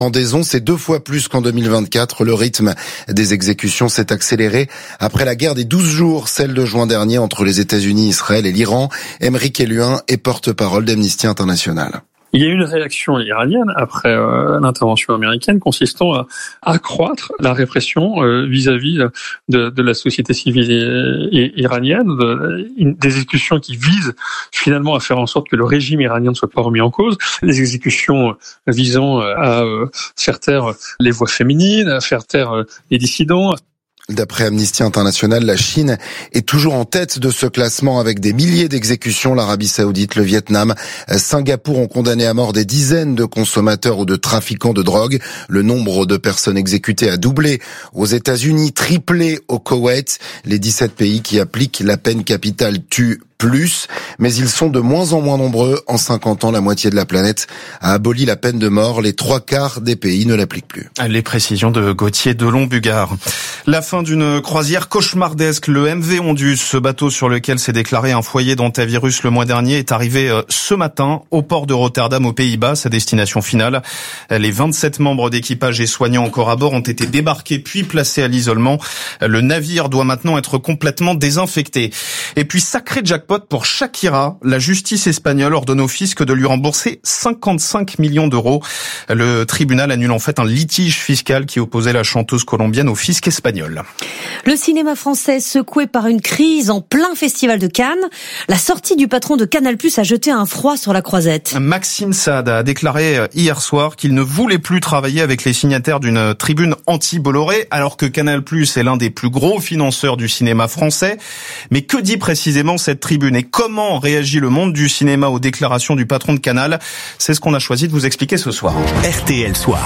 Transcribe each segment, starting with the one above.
Pendaison, c'est 2 fois plus qu'en 2024. Le rythme des exécutions s'est accéléré après la guerre des 12 jours, celle de juin dernier entre les États-Unis, Israël et l'Iran. Aymeric Eluin est porte-parole d'Amnesty International. Il y a eu une réaction iranienne après l'intervention américaine consistant à accroître la répression vis-à-vis de la société civile iranienne, des exécutions qui visent finalement à faire en sorte que le régime iranien ne soit pas remis en cause, les exécutions visant à faire taire les voix féminines, à faire taire les dissidents. D'après Amnesty International, la Chine est toujours en tête de ce classement avec des milliers d'exécutions. L'Arabie Saoudite, le Vietnam, Singapour ont condamné à mort des dizaines de consommateurs ou de trafiquants de drogue. Le nombre de personnes exécutées a doublé aux États-Unis, triplé au Koweït. Les 17 pays qui appliquent la peine capitale tuent plus, mais ils sont de moins en moins nombreux. En 50 ans, la moitié de la planète a aboli la peine de mort. Les 3/4 des pays ne l'appliquent plus. Les précisions de Gauthier Delon-Bugard. La fin d'une croisière cauchemardesque. Le MV Ondus, ce bateau sur lequel s'est déclaré un foyer d'hantavirus le mois dernier, est arrivé ce matin au port de Rotterdam aux Pays-Bas, sa destination finale. Les 27 membres d'équipage et soignants encore à bord ont été débarqués puis placés à l'isolement. Le navire doit maintenant être complètement désinfecté. Et puis sacré jackpot pour Shakira, la justice espagnole ordonne au fisc de lui rembourser 55 millions d'euros. Le tribunal annule en fait un litige fiscal qui opposait la chanteuse colombienne au fisc espagnol. Le cinéma français secoué par une crise en plein festival de Cannes. La sortie du patron de Canal+ a jeté un froid sur la croisette. Maxime Saada a déclaré hier soir qu'il ne voulait plus travailler avec les signataires d'une tribune anti-Bolloré, alors que Canal+ est l'un des plus gros financeurs du cinéma français. Mais que dit précisément cette tribune et comment réagit le monde du cinéma aux déclarations du patron de Canal? C'est ce qu'on a choisi de vous expliquer ce soir. RTL Soir.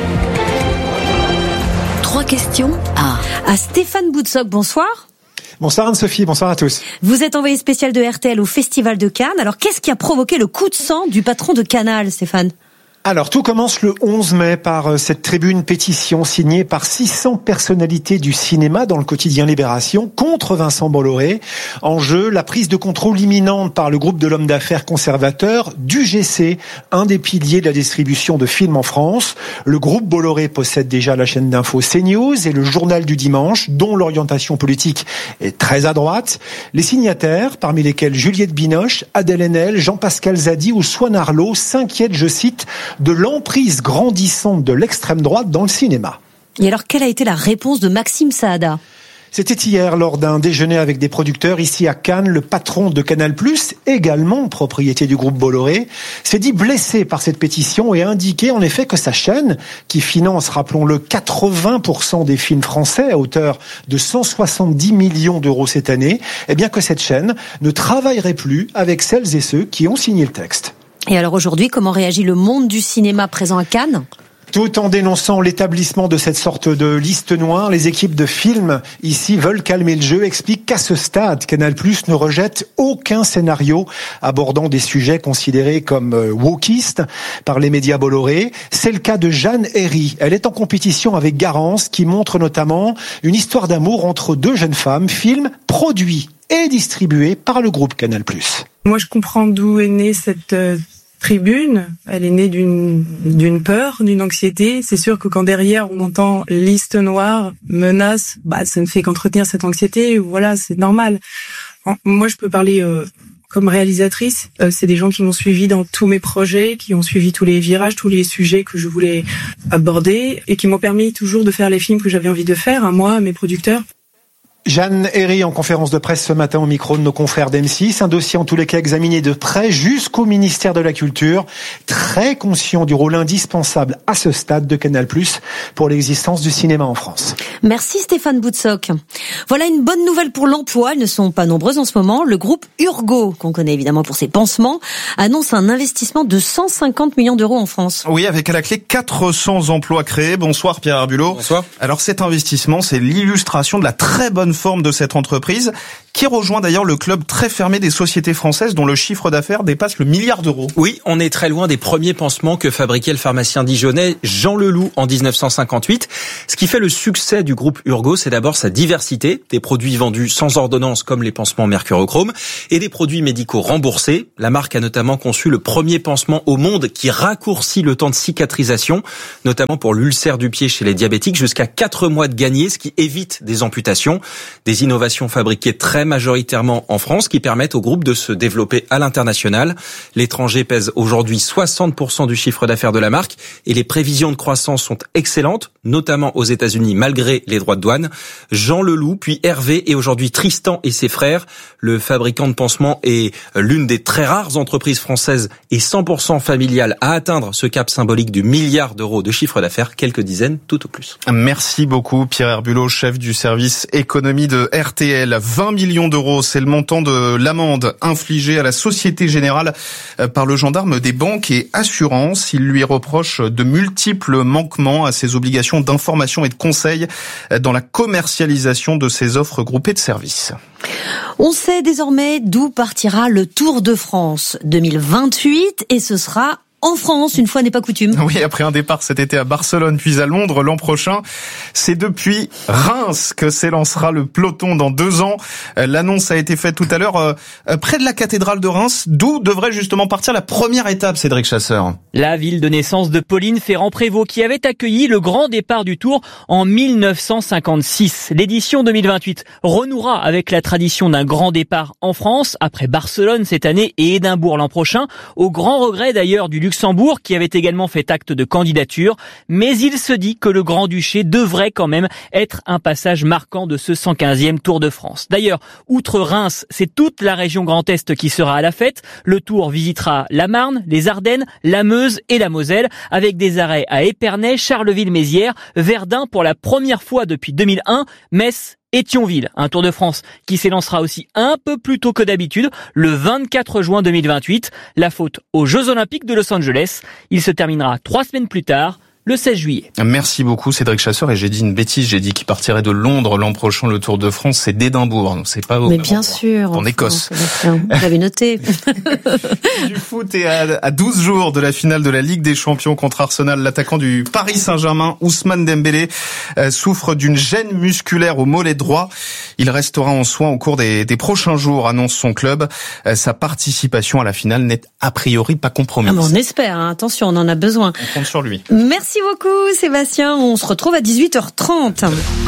3 questions à Stéphane Boutsock. Bonsoir. Bonsoir Anne-Sophie, bonsoir à tous. Vous êtes envoyé spécial de RTL au Festival de Cannes. Alors qu'est-ce qui a provoqué le coup de sang du patron de Canal, Stéphane ? Alors, tout commence le 11 mai par cette tribune pétition signée par 600 personnalités du cinéma dans le quotidien Libération contre Vincent Bolloré. En jeu, la prise de contrôle imminente par le groupe de l'homme d'affaires conservateur d'UGC, un des piliers de la distribution de films en France. Le groupe Bolloré possède déjà la chaîne d'info CNews et le journal du dimanche, dont l'orientation politique est très à droite. Les signataires, parmi lesquels Juliette Binoche, Adèle Haenel, Jean-Pascal Zadi ou Swan Arlo, s'inquiètent, je cite, de l'emprise grandissante de l'extrême droite dans le cinéma. Et alors, quelle a été la réponse de Maxime Saada ? C'était hier, lors d'un déjeuner avec des producteurs ici à Cannes, le patron de Canal+, également propriété du groupe Bolloré, s'est dit blessé par cette pétition et a indiqué en effet que sa chaîne, qui finance, rappelons-le, 80% des films français à hauteur de 170 millions d'euros cette année, eh bien que cette chaîne ne travaillerait plus avec celles et ceux qui ont signé le texte. Et alors aujourd'hui, comment réagit le monde du cinéma présent à Cannes ? Tout en dénonçant l'établissement de cette sorte de liste noire, les équipes de films ici veulent calmer le jeu, expliquent qu'à ce stade, Canal+ ne rejette aucun scénario abordant des sujets considérés comme wokistes par les médias Bolloré. C'est le cas de Jeanne Herry. Elle est en compétition avec Garance, qui montre notamment une histoire d'amour entre 2 jeunes femmes, film produit et distribué par le groupe Canal+. Moi, je comprends d'où est née cette tribune. Elle est née d'une peur, d'une anxiété. C'est sûr que quand derrière on entend liste noire, menace, ça ne fait qu'entretenir cette anxiété. Voilà, c'est normal. Moi, je peux parler comme réalisatrice. C'est des gens qui m'ont suivi dans tous mes projets, qui ont suivi tous les virages, tous les sujets que je voulais aborder et qui m'ont permis toujours de faire les films que j'avais envie de faire, à moi, à mes producteurs. Jeanne Herry en conférence de presse ce matin au micro de nos confrères d'M6. Un dossier en tous les cas examiné de près jusqu'au ministère de la Culture, très conscient du rôle indispensable à ce stade de Canal+ pour l'existence du cinéma en France. Merci Stéphane Boutsock. Voilà une bonne nouvelle pour l'emploi. Elles ne sont pas nombreuses en ce moment. Le groupe Urgo, qu'on connaît évidemment pour ses pansements, annonce un investissement de 150 millions d'euros en France. Oui, avec à la clé 400 emplois créés. Bonsoir Pierre Herbulot. Bonsoir. Alors cet investissement, c'est l'illustration de la très bonne forme de cette entreprise qui rejoint d'ailleurs le club très fermé des sociétés françaises dont le chiffre d'affaires dépasse le milliard d'euros. Oui, on est très loin des premiers pansements que fabriquait le pharmacien dijonnais Jean Leloup en 1958. Ce qui fait le succès du groupe Urgo, c'est d'abord sa diversité, des produits vendus sans ordonnance comme les pansements mercurochrome et des produits médicaux remboursés. La marque a notamment conçu le premier pansement au monde qui raccourcit le temps de cicatrisation, notamment pour l'ulcère du pied chez les diabétiques, jusqu'à 4 mois de gagné, ce qui évite des amputations. Des innovations fabriquées très majoritairement en France qui permettent au groupe de se développer à l'international. L'étranger pèse aujourd'hui 60% du chiffre d'affaires de la marque et les prévisions de croissance sont excellentes, notamment aux États-Unis malgré les droits de douane. Jean Leloup, puis Hervé et aujourd'hui Tristan et ses frères. Le fabricant de pansements est l'une des très rares entreprises françaises et 100% familiales à atteindre ce cap symbolique du milliard d'euros de chiffre d'affaires, quelques dizaines tout au plus. Merci beaucoup Pierre Herbulot, chef du service économie de RTL. 20 millions d'euros, c'est le montant de l'amende infligée à la Société Générale par le gendarme des banques et assurances. Il lui reproche de multiples manquements à ses obligations d'information et de conseil dans la commercialisation de ses offres groupées de services. On sait désormais d'où partira le Tour de France 2028 et ce sera en France, une fois n'est pas coutume. Oui, après un départ cet été à Barcelone puis à Londres l'an prochain, c'est depuis Reims que s'élancera le peloton dans 2 ans. L'annonce a été faite tout à l'heure près de la cathédrale de Reims, d'où devrait justement partir la première étape, Cédric Chasseur. La ville de naissance de Pauline Ferrand-Prévot qui avait accueilli le grand départ du Tour en 1956. L'édition 2028 renouera avec la tradition d'un grand départ en France, après Barcelone cette année et Édimbourg l'an prochain, au grand regret d'ailleurs du Luxembourg qui avait également fait acte de candidature, mais il se dit que le Grand-Duché devrait quand même être un passage marquant de ce 115e Tour de France. D'ailleurs, outre Reims, c'est toute la région Grand Est qui sera à la fête. Le Tour visitera la Marne, les Ardennes, la Meuse et la Moselle, avec des arrêts à Épernay, Charleville-Mézières, Verdun pour la première fois depuis 2001, Metz et Thionville, un Tour de France qui s'élancera aussi un peu plus tôt que d'habitude, le 24 juin 2028. La faute aux Jeux Olympiques de Los Angeles. Il se terminera 3 semaines plus tard, le 16 juillet. Merci beaucoup Cédric Chasseur, et j'ai dit une bêtise, j'ai dit qu'il partirait de Londres l'an prochain. Le Tour de France, c'est d'Édimbourg, donc c'est pas Mais bien sûr. en Écosse. J'avais noté. Du foot et à 12 jours de la finale de la Ligue des Champions contre Arsenal, l'attaquant du Paris Saint-Germain, Ousmane Dembélé, souffre d'une gêne musculaire au mollet droit. Il restera en soins au cours des prochains jours, annonce son club. Sa participation à la finale n'est a priori pas compromise. On espère, hein. Attention, on en a besoin. On compte sur lui. Merci beaucoup Sébastien, on se retrouve à 18h30.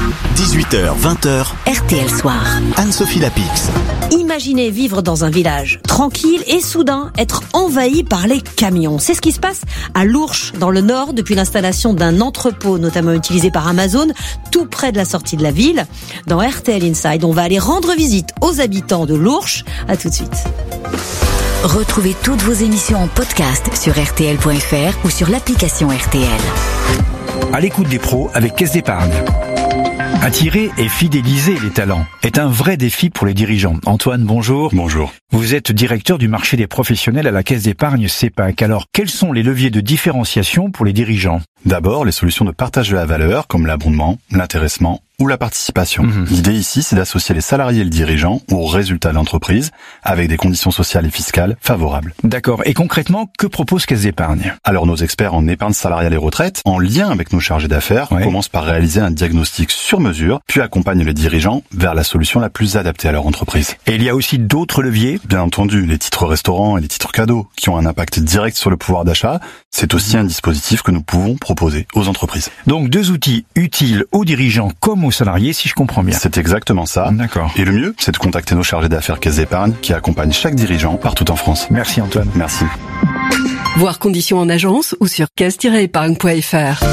18h, 20h, RTL Soir. Anne-Sophie Lapix. Imaginez vivre dans un village tranquille et soudain être envahi par les camions. C'est ce qui se passe à Lourches, dans le Nord, depuis l'installation d'un entrepôt notamment utilisé par Amazon, tout près de la sortie de la ville. Dans RTL Inside, on va aller rendre visite aux habitants de Lourches. À tout de suite. Retrouvez toutes vos émissions en podcast sur rtl.fr ou sur l'application RTL. À l'écoute des pros avec Caisse d'Épargne. Attirer et fidéliser les talents est un vrai défi pour les dirigeants. Antoine, bonjour. Bonjour. Vous êtes directeur du marché des professionnels à la Caisse d'Épargne CEPAC. Alors, quels sont les leviers de différenciation pour les dirigeants ? D'abord, les solutions de partage de la valeur, comme l'abondement, l'intéressement ou la participation. L'idée ici, c'est d'associer les salariés et le dirigeant aux résultats de l'entreprise avec des conditions sociales et fiscales favorables. D'accord. Et concrètement, que propose Caisse d'Épargne ? Alors, nos experts en épargne salariale et retraite, en lien avec nos chargés d'affaires, commencent par réaliser un diagnostic sur mesure, puis accompagnent les dirigeants vers la solution la plus adaptée à leur entreprise. Et il y a aussi d'autres leviers ? Bien entendu, les titres restaurants et les titres cadeaux, qui ont un impact direct sur le pouvoir d'achat, c'est aussi un dispositif que nous pouvons proposer aux entreprises. Donc 2 outils utiles aux dirigeants comme aux salariés, si je comprends bien. C'est exactement ça. D'accord. Et le mieux, c'est de contacter nos chargés d'affaires Caisse d'Épargne qui accompagnent chaque dirigeant partout en France. Merci Antoine. Merci. Voir conditions en agence ou sur caisse-épargne.fr.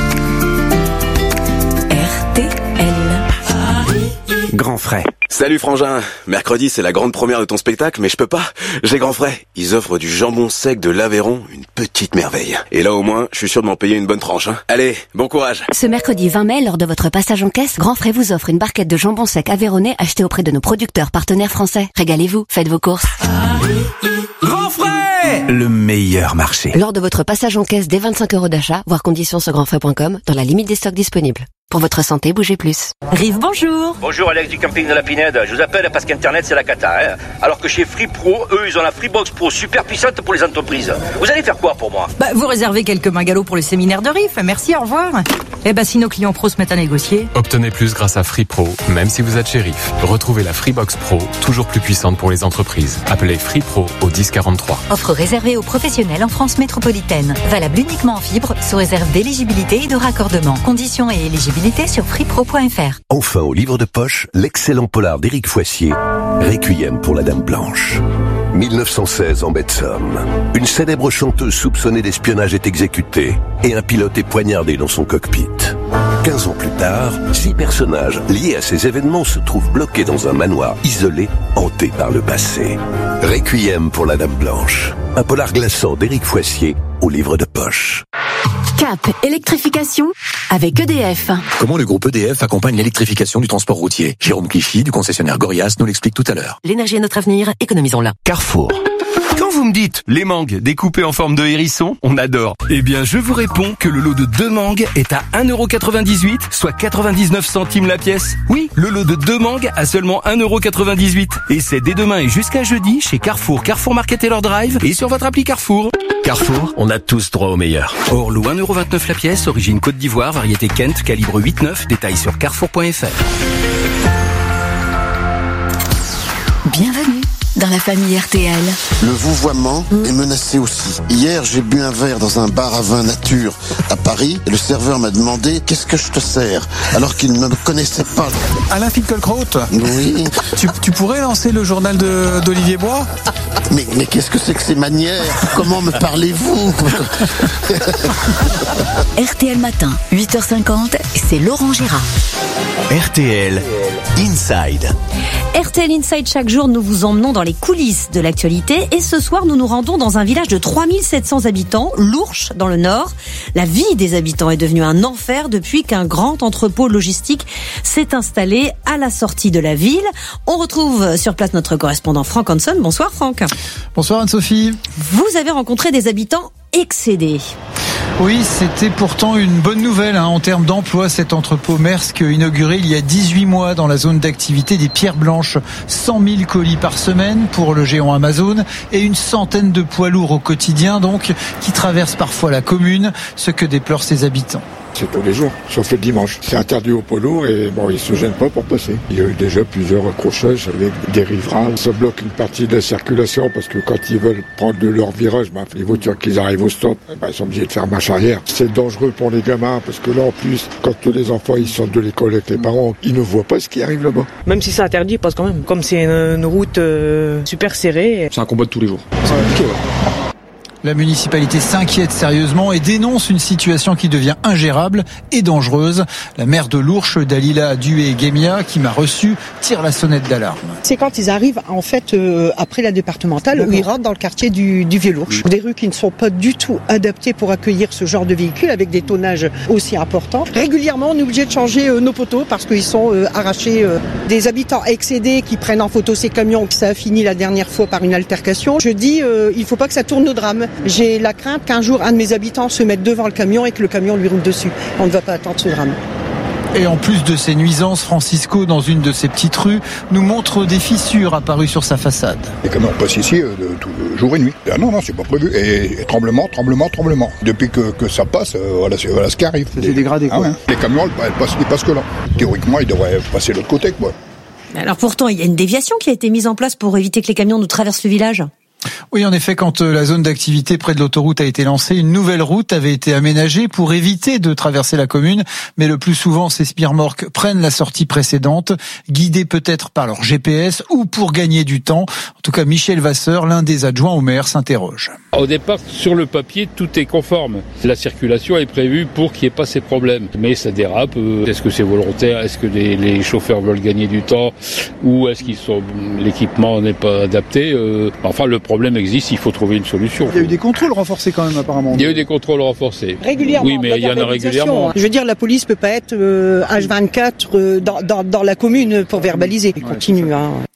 RTL. Grand frais. Salut frangin, mercredi c'est la grande première de ton spectacle mais je peux pas, j'ai grand frais. Ils offrent du jambon sec de l'Aveyron, une petite merveille. Et là au moins, je suis sûr de m'en payer une bonne tranche. Allez, bon courage. Ce mercredi 20 mai, lors de votre passage en caisse, Grand Frais vous offre une barquette de jambon sec aveyronnais achetée auprès de nos producteurs partenaires français. Régalez-vous, faites vos courses. Grand frais, le meilleur marché. Lors de votre passage en caisse dès 25 € d'achat, voir conditions sur grandfrais.com, dans la limite des stocks disponibles. Pour votre santé, bougez plus. Rive, bonjour. Bonjour, Alex du camping de la Pinède. Je vous appelle parce qu'Internet, c'est la cata. Hein. Alors que chez Free Pro, eux, ils ont la Freebox Pro super puissante pour les entreprises. Vous allez faire quoi pour moi ? Vous réservez quelques mingalots pour le séminaire de RIF. Merci, au revoir. Si nos clients pros se mettent à négocier. Obtenez plus grâce à Free Pro, même si vous êtes chez RIF. Retrouvez la Freebox Pro, toujours plus puissante pour les entreprises. Appelez Free Pro au 1043. Offre réservée aux professionnels en France métropolitaine. Valable uniquement en fibre, sous réserve d'éligibilité et de raccordement. Conditions et éligibilité sur freepro.fr. Enfin au livre de poche, l'excellent polar d'Éric Foissier, Requiem pour la Dame Blanche. 1916 en baie de Somme. Une célèbre chanteuse soupçonnée d'espionnage est exécutée et un pilote est poignardé dans son cockpit. 15 ans plus tard, 6 personnages liés à ces événements se trouvent bloqués dans un manoir isolé, hanté par le passé. Requiem pour la Dame Blanche. Un polar glaçant d'Éric Foissier au livre de poche. Cap électrification avec EDF. Comment le groupe EDF accompagne l'électrification du transport routier ? Jérôme Clichy, du concessionnaire Gorias, nous l'explique tout à l'heure. L'énergie est notre avenir, économisons-la. Carrefour. Quand vous me dites les mangues découpées en forme de hérisson, on adore. Eh bien, je vous réponds que le lot de 2 mangues est à 1,98€, soit 99 centimes la pièce. Oui, le lot de 2 mangues à seulement 1,98€. Et c'est dès demain et jusqu'à jeudi chez Carrefour, Carrefour Market Taylor Drive et sur votre appli Carrefour. Carrefour, on a tous droit au meilleur. Orlou 1,29€ la pièce, origine Côte d'Ivoire, variété Kent, calibre 8-9, détail sur carrefour.fr. Bienvenue dans la famille RTL. Le vouvoiement est menacé aussi. Hier, j'ai bu un verre dans un bar à vin nature à Paris et le serveur m'a demandé « Qu'est-ce que je te sers ?» alors qu'il ne me connaissait pas. Alain Finkielkraut. Oui. Tu pourrais lancer le journal d'Olivier Bois ? Mais qu'est-ce que c'est que ces manières ? Comment me parlez-vous ? RTL Matin, 8h50, c'est Laurent Gérard. RTL Inside. RTL Inside, chaque jour, nous vous emmenons dans les coulisses de l'actualité. Et ce soir, nous nous rendons dans un village de 3700 habitants, l'Ourche, dans le Nord. La vie des habitants est devenue un enfer depuis qu'un grand entrepôt logistique s'est installé à la sortie de la ville. On retrouve sur place notre correspondant Franck Hanson. Bonsoir Franck. Bonsoir Anne-Sophie. Vous avez rencontré des habitants excédés. Oui, c'était pourtant une bonne nouvelle en termes d'emploi. Cet entrepôt Maersk inauguré il y a 18 mois dans la zone d'activité des Pierres Blanches. 100 000 colis par semaine pour le géant Amazon et une centaine de poids lourds au quotidien donc qui traversent parfois la commune, ce que déplorent ses habitants. C'est tous les jours, sauf le dimanche. C'est interdit au poids lourd et ils se gênent pas pour passer. Il y a eu déjà plusieurs accrochages avec des riverains. Ça bloque une partie de la circulation parce que quand ils veulent prendre leur virage, les voitures qui arrivent au stop, ils sont obligés de faire marche arrière. C'est dangereux pour les gamins parce que là en plus, quand tous les enfants ils sortent de l'école avec les parents, ils ne voient pas ce qui arrive là-bas. Même si c'est interdit, parce quand même, comme c'est une route super serrée. C'est un combat de tous les jours. La municipalité s'inquiète sérieusement et dénonce une situation qui devient ingérable et dangereuse. La maire de l'Ourche, Dalila Dué-Guémia, qui m'a reçu, tire la sonnette d'alarme. C'est quand ils arrivent, en fait, après la départementale, où ils rentrent dans le quartier du Vieux-Lourche. Des rues qui ne sont pas du tout adaptées pour accueillir ce genre de véhicules, avec des tonnages aussi importants. Régulièrement, on est obligé de changer nos poteaux parce qu'ils sont arrachés. Des habitants excédés qui prennent en photo ces camions. Ça a fini la dernière fois par une altercation. Je dis, il faut pas que ça tourne au drame. J'ai la crainte qu'un jour, un de mes habitants se mette devant le camion et que le camion lui roule dessus. On ne va pas attendre ce drame. Et en plus de ces nuisances, Francisco, dans une de ces petites rues, nous montre des fissures apparues sur sa façade. Les camions passent ici jour et nuit. Non, c'est pas prévu. Et tremblement. Depuis que ça passe, voilà ce qui arrive. Ça s'est dégradé, quoi. Ouais. Les camions, ils passent que là. Théoriquement, ils devraient passer de l'autre côté, quoi. Alors pourtant, il y a une déviation qui a été mise en place pour éviter que les camions nous traversent le village. Oui, en effet, quand la zone d'activité près de l'autoroute a été lancée, une nouvelle route avait été aménagée pour éviter de traverser la commune. Mais le plus souvent, ces spiremorques prennent la sortie précédente, guidés peut-être par leur GPS ou pour gagner du temps. En tout cas, Michel Vasseur, l'un des adjoints au maire, s'interroge. Au départ, sur le papier, tout est conforme. La circulation est prévue pour qu'il n'y ait pas ces problèmes. Mais ça dérape. Est-ce que c'est volontaire ? Est-ce que les chauffeurs veulent gagner du temps ? Ou est-ce que l'équipement n'est pas adapté ? Enfin, le problème existe, il faut trouver une solution. Il y a eu des contrôles renforcés quand même apparemment. Il y a eu des contrôles renforcés. Régulièrement. Oui, mais il y en a régulièrement. Je veux dire, la police peut pas être H24 dans la commune pour verbaliser. Il continue.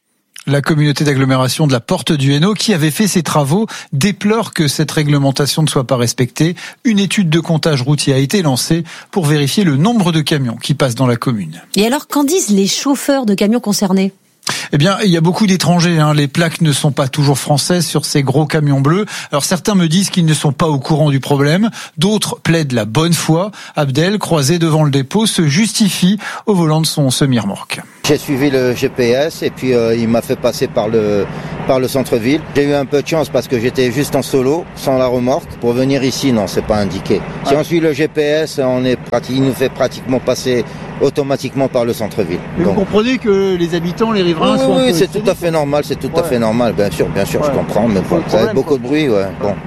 La communauté d'agglomération de la Porte du Hainaut, qui avait fait ses travaux, déplore que cette réglementation ne soit pas respectée. Une étude de comptage routier a été lancée pour vérifier le nombre de camions qui passent dans la commune. Et alors, qu'en disent les chauffeurs de camions concernés ? Eh bien, il y a beaucoup d'étrangers. Les plaques ne sont pas toujours françaises sur ces gros camions bleus. Alors certains me disent qu'ils ne sont pas au courant du problème. D'autres plaident la bonne foi. Abdel, croisé devant le dépôt, se justifie au volant de son semi-remorque. J'ai suivi le GPS et puis il m'a fait passer par le centre-ville. J'ai eu un peu de chance parce que j'étais juste en solo, sans la remorque. Pour venir ici, non, c'est pas indiqué. Si on suit le GPS, il nous fait pratiquement passer automatiquement par le centre-ville. Donc, vous comprenez que les habitants, les riverains sont... Oui, c'est tout à fait normal, bien sûr, je comprends, mais bon, ça fait beaucoup de bruit, ouais. Bon.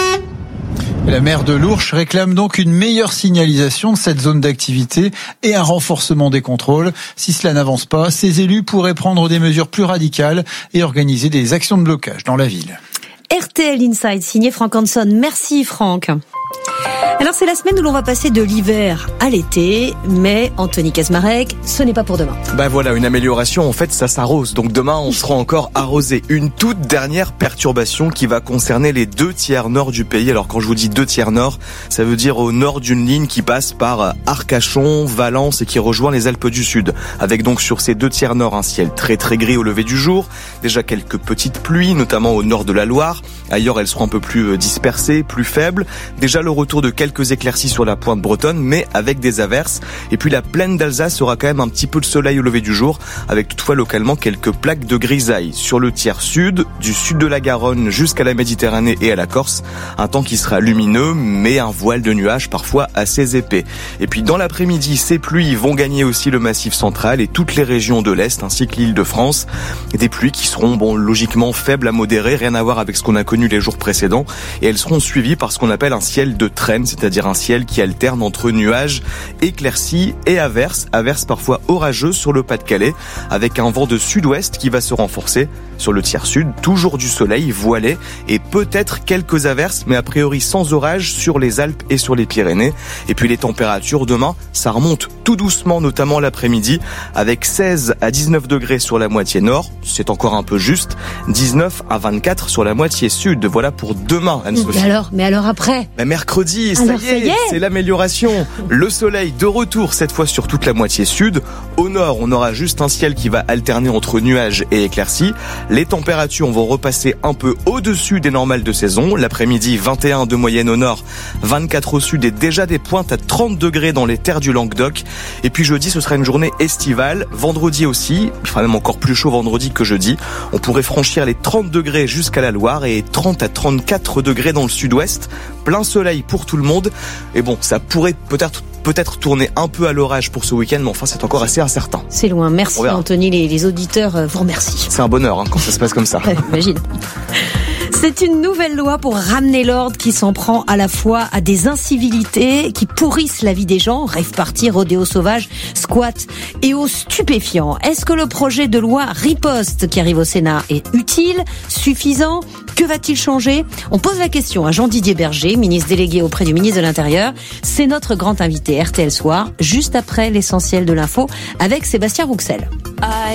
La maire de Lourches réclame donc une meilleure signalisation de cette zone d'activité et un renforcement des contrôles. Si cela n'avance pas, ces élus pourraient prendre des mesures plus radicales et organiser des actions de blocage dans la ville. RTL Inside, signé Franck Hanson. Merci Franck. Alors c'est la semaine où l'on va passer de l'hiver à l'été, mais Anthony Kaczmarek, ce n'est pas pour demain. Voilà, une amélioration, en fait ça s'arrose, donc demain on sera encore arrosé. Une toute dernière perturbation qui va concerner les 2 tiers nord du pays. Alors quand je vous dis 2 tiers nord, ça veut dire au nord d'une ligne qui passe par Arcachon, Valence et qui rejoint les Alpes du Sud. Avec donc sur ces 2 tiers nord un ciel très très gris au lever du jour, déjà quelques petites pluies, notamment au nord de la Loire. Ailleurs elles seront un peu plus dispersées, plus faibles. Déjà le retour de quelques éclaircies sur la pointe bretonne, mais avec des averses. Et puis la plaine d'Alsace aura quand même un petit peu de soleil au lever du jour, avec toutefois localement quelques plaques de grisaille. Sur le tiers sud, du sud de la Garonne jusqu'à la Méditerranée et à la Corse, un temps qui sera lumineux, mais un voile de nuages parfois assez épais. Et puis dans l'après-midi, ces pluies vont gagner aussi le Massif central et toutes les régions de l'Est, ainsi que l'Île-de-France. Des pluies qui seront logiquement faibles à modérées, rien à voir avec ce qu'on a connu les jours précédents, et elles seront suivies par ce qu'on appelle un ciel de traîne, c'est-à-dire un ciel qui alterne entre nuages, éclaircies et averses parfois orageuses sur le Pas-de-Calais, avec un vent de sud-ouest qui va se renforcer. Sur le tiers sud, toujours du soleil voilé et peut-être quelques averses, mais a priori sans orage sur les Alpes et sur les Pyrénées. Et puis les températures demain, ça remonte tout doucement, notamment l'après-midi, avec 16 à 19 degrés sur la moitié nord, c'est encore un peu juste, 19 à 24 sur la moitié sud. Voilà pour demain, Anne-Sophie. Mais alors après mercredi, ça y est, c'est l'amélioration. Le soleil de retour, cette fois sur toute la moitié sud. Au nord, on aura juste un ciel qui va alterner entre nuages et éclaircies. Les températures vont repasser un peu au-dessus des normales de saison. L'après-midi, 21 de moyenne au nord, 24 au sud et déjà des pointes à 30 degrés dans les terres du Languedoc. Et puis jeudi, ce sera une journée estivale. Vendredi aussi, il fera même encore plus chaud vendredi que jeudi. On pourrait franchir les 30 degrés jusqu'à la Loire et 30 à 34 degrés dans le sud-ouest. Plein soleil pour tout le monde. Et bon, ça pourrait peut-être tourner un peu à l'orage pour ce week-end, mais enfin c'est encore assez incertain. C'est loin. Merci Anthony, les auditeurs vous remercient. C'est un bonheur quand ça se passe comme ça. Imagine. C'est une nouvelle loi pour ramener l'ordre qui s'en prend à la fois à des incivilités qui pourrissent la vie des gens, rave-party, rodéo sauvage, squat et aux stupéfiants. Est-ce que le projet de loi Riposte qui arrive au Sénat est utile, suffisant ? Que va-t-il changer ? On pose la question à Jean-Didier Berger, ministre délégué auprès du ministre de l'Intérieur. C'est notre grand invité RTL Soir, juste après l'essentiel de l'info avec Sébastien Rouxel.